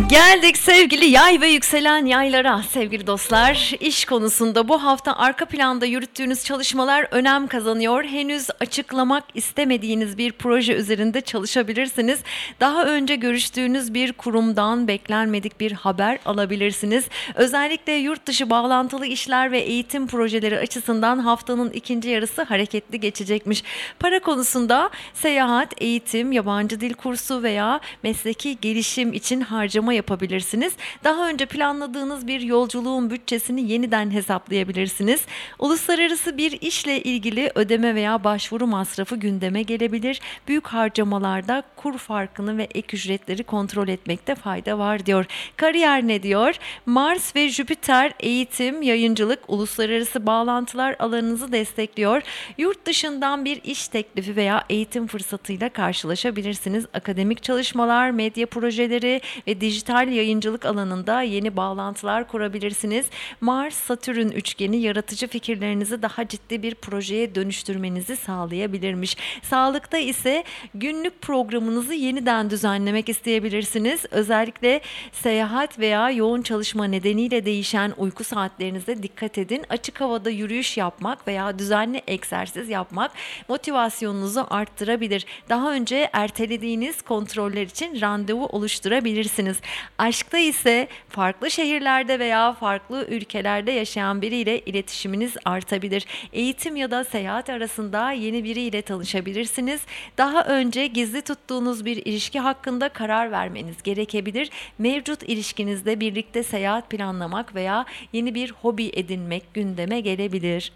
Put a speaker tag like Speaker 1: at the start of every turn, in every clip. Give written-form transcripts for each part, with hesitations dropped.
Speaker 1: Geldik sevgili yay ve yükselen yaylara sevgili dostlar. İş konusunda bu hafta arka planda yürüttüğünüz çalışmalar önem kazanıyor. Henüz açıklamak istemediğiniz bir proje üzerinde çalışabilirsiniz. Daha önce görüştüğünüz bir kurumdan beklenmedik bir haber alabilirsiniz. Özellikle yurt dışı bağlantılı işler ve eğitim projeleri açısından haftanın ikinci yarısı hareketli geçecekmiş. Para konusunda seyahat, eğitim, yabancı dil kursu veya mesleki gelişim için harcama yapabilirsiniz. Daha önce planladığınız bir yolculuğun bütçesini yeniden hesaplayabilirsiniz. Uluslararası bir işle ilgili ödeme veya başvuru masrafı gündeme gelebilir. Büyük harcamalarda kur farkını ve ek ücretleri kontrol etmekte fayda var diyor. Kariyer ne diyor? Mars ve Jüpiter eğitim, yayıncılık, uluslararası bağlantılar alanınızı destekliyor. Yurt dışından bir iş teklifi veya eğitim fırsatıyla karşılaşabilirsiniz. Akademik çalışmalar, medya projeleri ve dijital yayıncılık alanında yeni bağlantılar kurabilirsiniz. Mars-Satürn üçgeni yaratıcı fikirlerinizi daha ciddi bir projeye dönüştürmenizi sağlayabilirmiş. Sağlıkta ise günlük programınızı yeniden düzenlemek isteyebilirsiniz. Özellikle seyahat veya yoğun çalışma nedeniyle değişen uyku saatlerinize dikkat edin. Açık havada yürüyüş yapmak veya düzenli egzersiz yapmak motivasyonunuzu arttırabilir. Daha önce ertelediğiniz kontroller için randevu oluşturabilirsiniz. Aşkta ise farklı şehirlerde veya farklı ülkelerde yaşayan biriyle iletişiminiz artabilir. Eğitim ya da seyahat arasında yeni biriyle tanışabilirsiniz. Daha önce gizli tuttuğunuz bir ilişki hakkında karar vermeniz gerekebilir. Mevcut ilişkinizde birlikte seyahat planlamak veya yeni bir hobi edinmek gündeme gelebilir.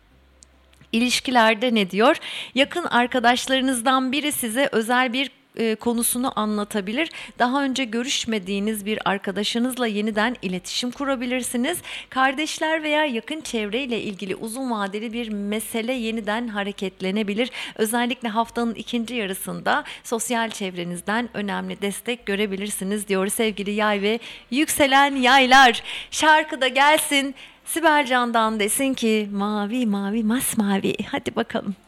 Speaker 1: İlişkilerde ne diyor? Yakın arkadaşlarınızdan biri size özel bir konusunu anlatabilir. Daha önce görüşmediğiniz bir arkadaşınızla yeniden iletişim kurabilirsiniz. Kardeşler veya yakın çevreyle ilgili uzun vadeli bir mesele yeniden hareketlenebilir. Özellikle haftanın ikinci yarısında sosyal çevrenizden önemli destek görebilirsiniz diyor sevgili yay ve yükselen yaylar. Şarkı da gelsin. Sibel Can'dan desin ki mavi mavi masmavi. Hadi bakalım.